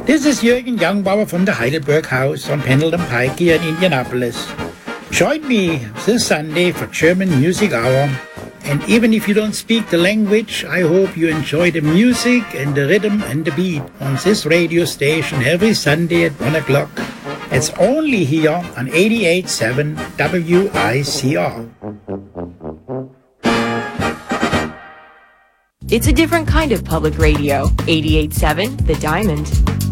This is Jürgen Youngbauer from the Heidelberg House on Pendleton Pike here in Indianapolis. Join me this Sunday for German Music Hour. And even if you don't speak the language, I hope you enjoy the music and the rhythm and the beat on this radio station every Sunday at 1 o'clock. It's only here on 88.7 WICR. It's a different kind of public radio. 88.7 The Diamond.